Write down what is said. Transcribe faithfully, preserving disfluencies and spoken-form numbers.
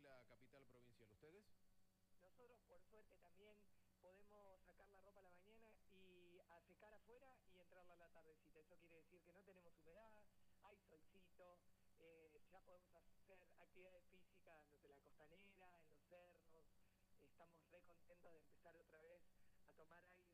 la capital provincial. ¿Ustedes? Nosotros, por suerte, también podemos sacar la ropa a la mañana y a secar afuera y entrarla a la tardecita. Eso quiere decir que no tenemos humedad, hay solcito, eh, ya podemos hacer actividades físicas desde la costanera, en los cerros. Estamos re contentos de empezar otra vez a tomar aire.